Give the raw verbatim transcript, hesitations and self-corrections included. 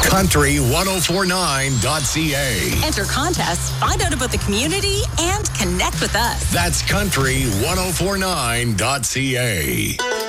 country ten forty-nine dot c a. Enter contests, find out about the community, and connect with us. That's country ten forty-nine dot c a.